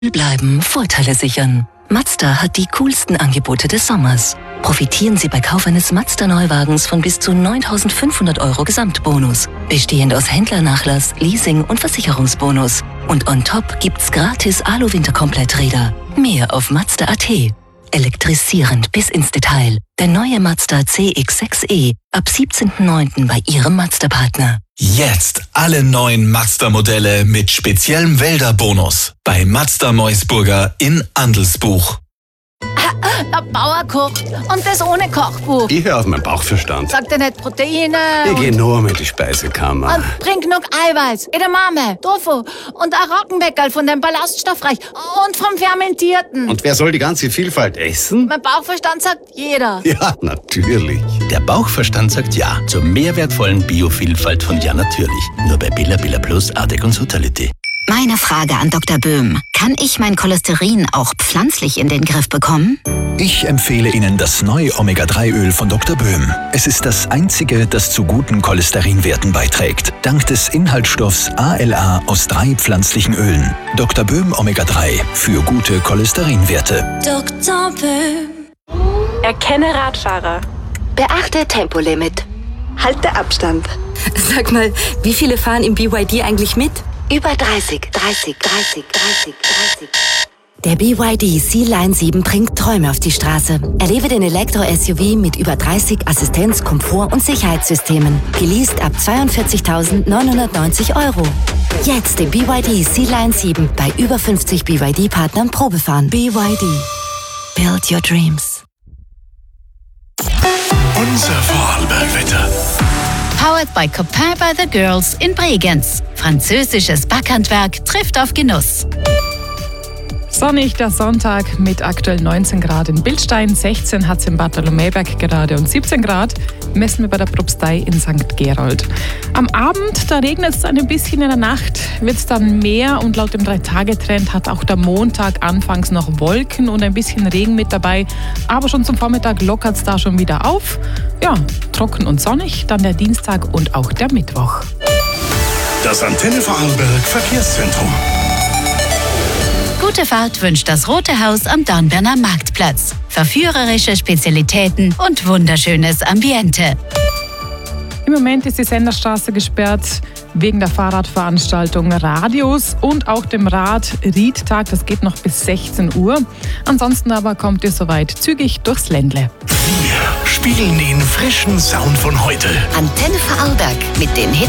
Bleiben, Vorteile sichern. Mazda hat die coolsten Angebote des Sommers. Profitieren Sie bei Kauf eines Mazda-Neuwagens von bis zu 9.500 € Gesamtbonus, bestehend aus Händlernachlass, Leasing und Versicherungsbonus. Und on top gibt's gratis Alu-Winterkompletträder. Mehr auf Mazda.at. Elektrisierend bis ins Detail. Der neue Mazda CX-6e ab 17.09. bei Ihrem Mazda-Partner. Jetzt alle neuen Mazda-Modelle mit speziellem Wälder-Bonus bei Mazda Meusburger in Andelsbuch. Der Bauer kocht und das ohne Kochbuch. Ich höre auf meinen Bauchverstand. Sagt er nicht Proteine? Ich gehe nur mit die Speisekammer. Und bring genug Eiweiß, Edamame, Tofu und ein Roggenweckerl von dem Ballaststoffreich und vom Fermentierten. Und wer soll die ganze Vielfalt essen? Mein Bauchverstand sagt jeder. Ja, natürlich. Der Bauchverstand sagt ja zur mehrwertvollen Biovielfalt von Ja Natürlich. Nur bei Billa Billa Plus, Ardec und Totality. Meine Frage an Dr. Böhm. Kann ich mein Cholesterin auch pflanzlich in den Griff bekommen? Ich empfehle Ihnen das neue Omega-3-Öl von Dr. Böhm. Es ist das einzige, das zu guten Cholesterinwerten beiträgt. Dank des Inhaltsstoffs ALA aus 3 pflanzlichen Ölen. Dr. Böhm Omega-3 für gute Cholesterinwerte. Dr. Böhm. Erkenne Radfahrer. Beachte Tempolimit. Halte Abstand. Sag mal, wie viele fahren im BYD eigentlich mit? Über 30. Der BYD Sea-Line 7 bringt Träume auf die Straße. Erlebe den Elektro-SUV mit über 30 Assistenz-, Komfort- und Sicherheitssystemen. Geleast ab 42.990 €. Jetzt den BYD Sea-Line 7 bei über 50 BYD-Partnern Probefahren. BYD. Build your dreams. Unser Vorarlberg-Wetter. Powered by Copain by the Girls in Bregenz. Französisches Backhandwerk trifft auf Genuss. Sonnig der Sonntag mit aktuell 19 Grad in Bildstein, 16 hat es in Bartholomäberg gerade und 17 Grad messen wir bei der Propstei in St. Gerold. Am Abend, da regnet es ein bisschen, in der Nacht wird es dann mehr und laut dem 3-Tage-Trend hat auch der Montag anfangs noch Wolken und ein bisschen Regen mit dabei, aber schon zum Vormittag lockert es da schon wieder auf. Ja, trocken und sonnig, dann der Dienstag und auch der Mittwoch. Das Antenne Vorarlberg Verkehrszentrum. Gute Fahrt wünscht das Rote Haus am Dornbirner Marktplatz. Verführerische Spezialitäten und wunderschönes Ambiente. Im Moment ist die Senderstraße gesperrt wegen der Fahrradveranstaltung Radius und auch dem Rad-Ried-Tag. Das geht noch bis 16 Uhr. Ansonsten aber kommt ihr soweit zügig durchs Ländle. Wir spielen den frischen Sound von heute. Antenne Vorarlberg mit den Hits